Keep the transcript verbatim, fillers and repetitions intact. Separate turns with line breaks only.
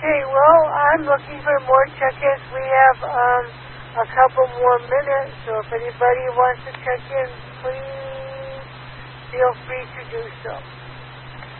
Okay, well, I'm looking for more check-ins. We have um, a couple more minutes, so if anybody wants to check in, please feel free to do so.